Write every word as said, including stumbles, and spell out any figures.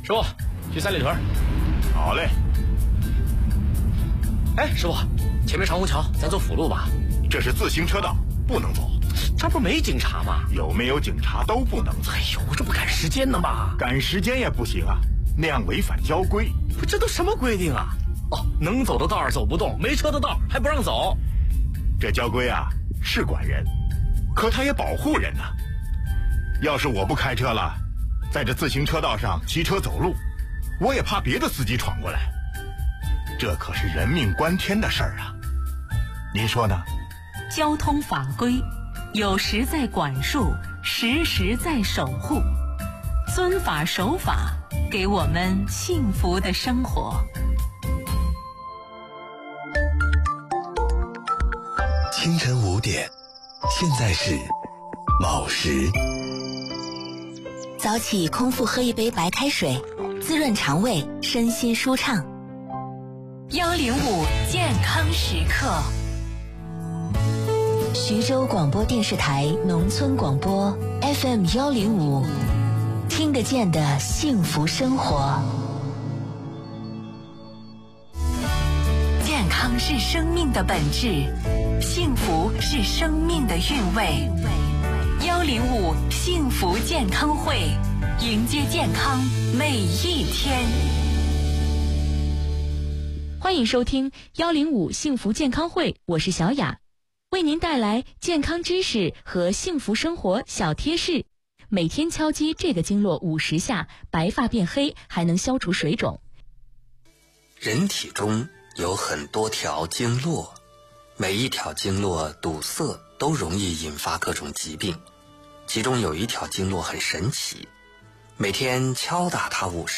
师傅，去三里屯。 好嘞。 哎，师傅，前面长虹桥，咱走辅路吧。 这是自行车道，不能走。 这不没警察吗？ 有没有警察都不能走。 哎呦，这不赶时间呢吗？ 赶时间也不行啊，那样违反交规。 不，这都什么规定啊？哦，能走的道儿走不动，没车的道儿还不让走。 这交规啊是管人，可它也保护人呢、啊。要是我不开车了，在这自行车道上骑车走路，我也怕别的司机闯过来。这可是人命关天的事儿啊，您说呢？ 交通法规有时在管束，时时在守护，遵法守法，给我们幸福的生活。 清晨五点，现在是卯时。 早起空腹喝一杯白开水，滋润肠胃，身心舒畅。 幺零五健康时刻。 徐州广播电视台农村广播 F M 幺零五，听得见的幸福生活。 健康是生命的本质，幸福是生命的韵味。幺零五幸福健康会，迎接健康每一天。 欢迎收听幺零五幸福健康会，我是小雅，为您带来健康知识和幸福生活小贴士。每天敲击这个经络五十下，白发变黑，还能消除水肿。 人体中有很多条经络，每一条经络堵塞都容易引发各种疾病。其中有一条经络很神奇，每天敲打它五十